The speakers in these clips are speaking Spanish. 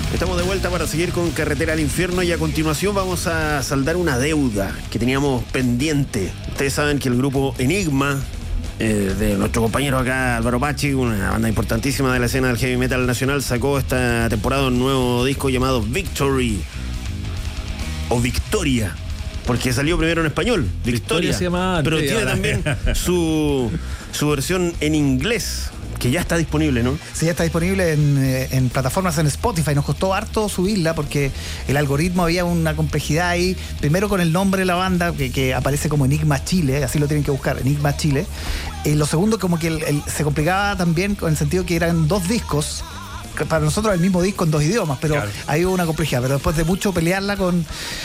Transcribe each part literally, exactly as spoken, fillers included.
Estamos de vuelta para seguir con Carretera al Infierno y a continuación vamos a saldar una deuda que teníamos pendiente. Ustedes saben que el grupo Enigma, eh, de nuestro compañero acá Álvaro Pachi, una banda importantísima de la escena del heavy metal nacional, sacó esta temporada un nuevo disco llamado Victory o Victoria, porque salió primero en español, Victoria, Victoria se llama antes, pero tiene también su, su versión en inglés, que ya está disponible, ¿no? Sí, ya está disponible en, en plataformas en Spotify. Nos costó harto subirla porque el algoritmo había una complejidad ahí. Primero con el nombre de la banda, que, que aparece como Enigma Chile, así lo tienen que buscar, Enigma Chile. Y lo segundo, como que el, el, se complicaba también con el sentido que eran dos discos. Para nosotros el mismo disco en dos idiomas, pero claro, ahí hubo una complejidad. Pero después de mucho pelearla con,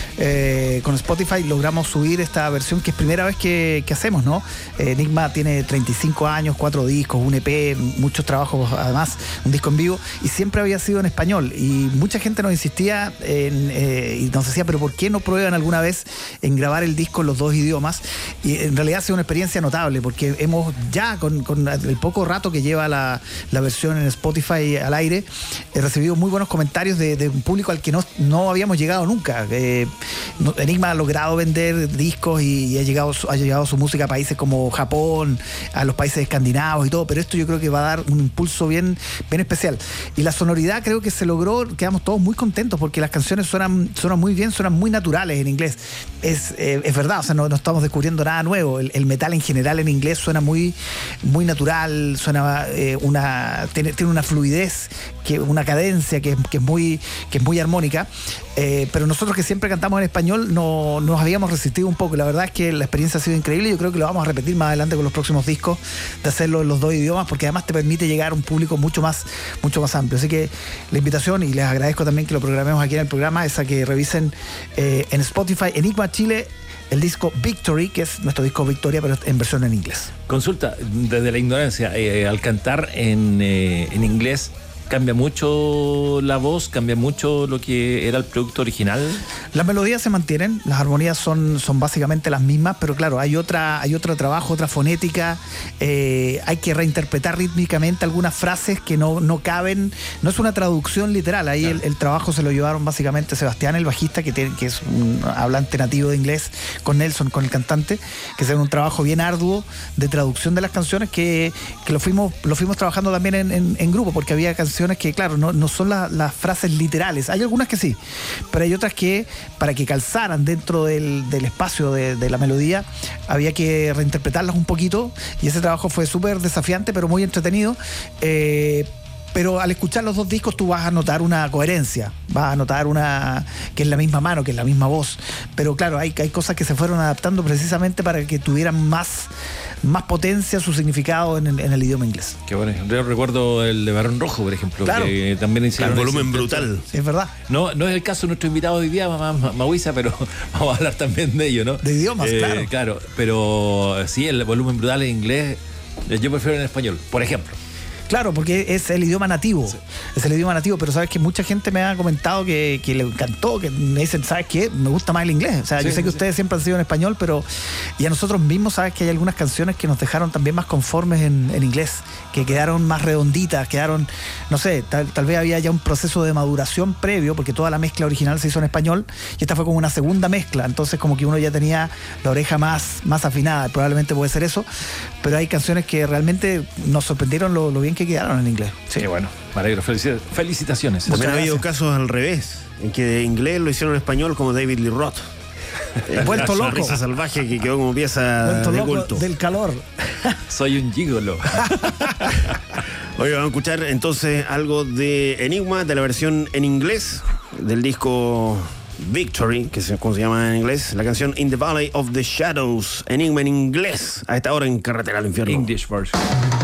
eh, con Spotify, logramos subir esta versión que es primera vez que, que hacemos, ¿no? Eh, Enigma tiene treinta y cinco años, cuatro discos, un E P, muchos trabajos además, un disco en vivo, y siempre había sido en español. Y mucha gente nos insistía en, eh, y nos decía, pero ¿por qué no prueban alguna vez en grabar el disco en los dos idiomas? Y en realidad ha sido una experiencia notable, porque hemos ya, con, con el poco rato que lleva la, la versión en Spotify al aire, he recibido muy buenos comentarios de, de un público al que no, no habíamos llegado nunca. Eh, Enigma ha logrado vender discos y, y ha llegado, ha llegado su música a países como Japón, a los países escandinavos y todo, pero esto yo creo que va a dar un impulso bien, bien especial. Y la sonoridad creo que se logró, quedamos todos muy contentos porque las canciones suenan, suenan muy bien, suenan muy naturales en inglés. Es, eh, es verdad, o sea, no, no estamos descubriendo nada nuevo. El, el metal en general en inglés suena muy, muy natural, suena eh, una, tiene, tiene una fluidez, que una cadencia que, que es muy que es muy armónica, eh, pero nosotros que siempre cantamos en español no, nos habíamos resistido un poco. La verdad es que la experiencia ha sido increíble y yo creo que lo vamos a repetir más adelante con los próximos discos, de hacerlo en los dos idiomas, porque además te permite llegar a un público mucho más, mucho más amplio. Así que la invitación, y les agradezco también que lo programemos aquí en el programa, es a que revisen eh, en Spotify, Enigma Chile, el disco Victory, que es nuestro disco Victoria, pero en versión en inglés. Consulta, desde la ignorancia, eh, al cantar en, eh, en inglés, ¿cambia mucho la voz? ¿Cambia mucho lo que era el producto original? Las melodías se mantienen, las armonías son, son básicamente las mismas, pero claro, hay otra, hay otro trabajo, otra fonética, eh, hay que reinterpretar rítmicamente algunas frases que no, no caben, no es una traducción literal, ahí claro. el, el trabajo se lo llevaron básicamente Sebastián, el bajista, que, tiene, que es un hablante nativo de inglés, con Nelson, con el cantante, que es un trabajo bien arduo de traducción de las canciones que, que lo, fuimos, lo fuimos trabajando también en, en, en grupo, porque había canciones que, claro, no, no son la, las frases literales. Hay algunas que sí, pero hay otras que, para que calzaran dentro del, del espacio de, de la melodía, había que reinterpretarlas un poquito, y ese trabajo fue súper desafiante, pero muy entretenido. Eh, pero al escuchar los dos discos tú vas a notar una coherencia, vas a notar una que es la misma mano, que es la misma voz, pero claro, hay, hay cosas que se fueron adaptando precisamente para que tuvieran más, más potencia su significado en el, en el idioma inglés. Qué bueno, yo recuerdo el de Barón Rojo, por ejemplo, claro, que también hicieron el volumen brutal. Sí, es verdad. No, no es el caso de nuestro invitado hoy día, Mahuisa, pero vamos a hablar también de ello, ¿no? De idiomas, eh, claro. Claro, pero sí, el volumen brutal en inglés, yo prefiero en español, por ejemplo. Claro, porque es el idioma nativo, sí. es el idioma nativo, pero sabes que mucha gente me ha comentado que, que le encantó, que me dicen, ¿sabes qué? Me gusta más el inglés. O sea, sí, yo sé que sí. ustedes siempre han sido en español, pero y a nosotros mismos, sabes que hay algunas canciones que nos dejaron también más conformes en, en inglés, que quedaron más redonditas, quedaron, no sé, tal, tal vez había ya un proceso de maduración previo, porque toda la mezcla original se hizo en español, y esta fue como una segunda mezcla, entonces como que uno ya tenía la oreja más, más afinada, probablemente puede ser eso, pero hay canciones que realmente nos sorprendieron lo, lo bien que quedaron en inglés. Sí, qué bueno, me alegro, felicitaciones. También ha habido casos al revés, en que de inglés lo hicieron en español, como David Lee Roth. Vuelto loco. Sonrisa salvaje que quedó como pieza Vuelto de loco culto. Del calor. Soy un gigolo. Oye, vamos a escuchar entonces algo de Enigma, de la versión en inglés del disco Victory, que es como se llama en inglés, la canción In the Valley of the Shadows. Enigma en inglés, a esta hora en Carretera al Infierno. English version.